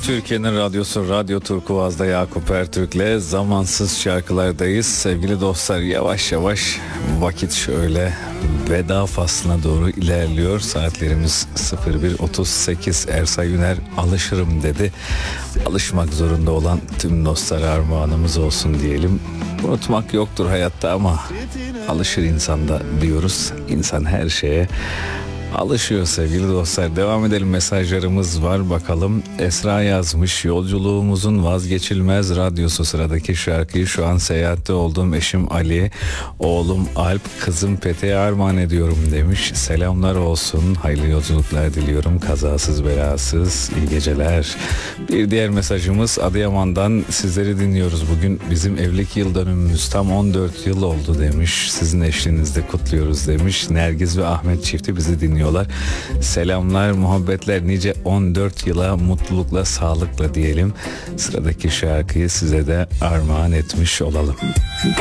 Türkiye'nin radyosu Radyo Turkuaz'da Yakup Ertürk'le zamansız şarkılardayız. Sevgili dostlar, yavaş yavaş vakit şöyle veda faslına doğru ilerliyor. Saatlerimiz 01.38. Ersay Üner alışırım dedi. Alışmak zorunda olan tüm dostlara armağanımız olsun diyelim. Unutmak yoktur hayatta ama alışır insan da diyoruz. İnsan her şeye alışıyor sevgili dostlar. Devam edelim, mesajlarımız var bakalım. Esra yazmış: yolculuğumuzun vazgeçilmez radyosu sıradaki şarkıyı şu an seyahatte olduğum eşim Ali, oğlum Alp, kızım Pete'ye armağan ediyorum demiş. Selamlar olsun, hayırlı yolculuklar diliyorum, kazasız belasız, iyi geceler. Bir diğer mesajımız Adıyaman'dan: sizleri dinliyoruz, bugün bizim evlilik yıl dönümümüz, tam 14 yıl oldu demiş. Sizin eşliğinizde kutluyoruz demiş. Nergiz ve Ahmet çifti bizi dinliyor. Selamlar, muhabbetler, nice 14 yıla mutlulukla, sağlıkla diyelim. Sıradaki şarkıyı size de armağan etmiş olalım.